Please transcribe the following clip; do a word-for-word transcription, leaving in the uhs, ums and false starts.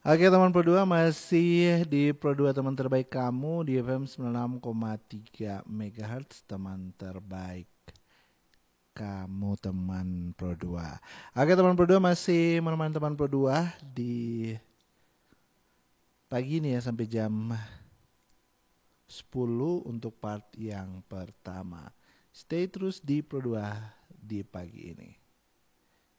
Oke teman Pro dua, masih di Pro dua teman terbaik kamu di F M sembilan puluh enam koma tiga megahertz, teman terbaik kamu teman Pro dua. Oke teman Pro dua, masih menemani teman Pro dua di pagi ini ya sampai jam sepuluh untuk part yang pertama. Stay terus di Pro dua di pagi ini.